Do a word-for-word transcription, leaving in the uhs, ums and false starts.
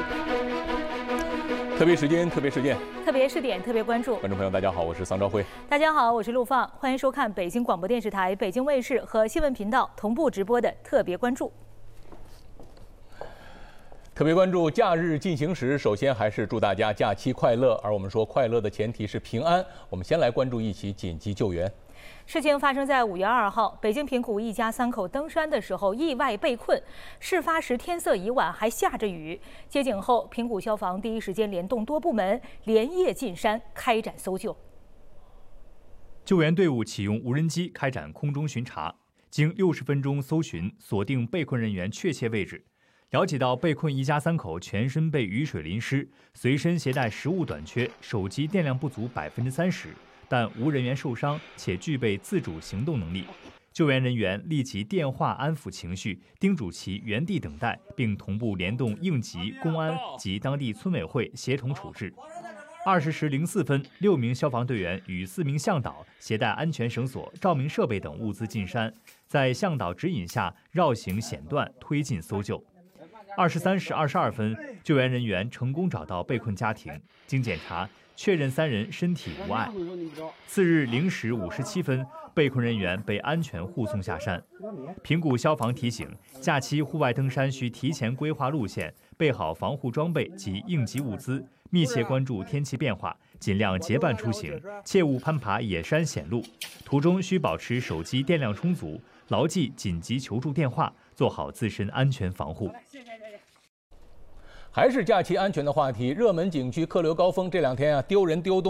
特别时间，特别事件， 特别试点，特别关注。 观众朋友，大家好，我是桑昭辉。 大家好，我是陆放，欢迎收看北京广播电视台、北京卫视和新闻频道同步直播的特别关注。 特别关注假日进行时，首先还是祝大家假期快乐。而我们说快乐的前提是平安。我们先来关注一起紧急救援。 事情发生在五月二号，北京平谷一家三口登山的时候意外被困。事发时天色已晚，还下着雨。接警后，平谷消防第一时间联动多部门，连夜进山开展搜救。 救援队伍启用无人机开展空中巡查，经六十分钟搜寻，锁定被困人员确切位置。了解到被困一家三口全身被雨水淋湿，随身携带食物短缺，手机电量不足百分之三十，但无人员受伤，且具备自主行动能力。救援人员立即电话安抚情绪，叮嘱其原地等待，并同步联动应急、公安及当地村委会协同处置。二十时零四分，六名消防队员与四名向导携带安全绳索、照明设备等物资进山，在向导指引下绕行险段推进搜救。二十三时二十二分，救援人员成功找到被困家庭，经检查确认三人身体无碍。次日零时五十七分，被困人员被安全护送下山。平谷消防提醒，假期户外登山需提前规划路线，备好防护装备及应急物资，密切关注天气变化，尽量结伴出行，切勿攀爬野山险路。途中需保持手机电量充足，牢记紧急求助电话，做好自身安全防护。 还是假期安全的话题，热门景区客流高峰，这两天啊丢人丢东。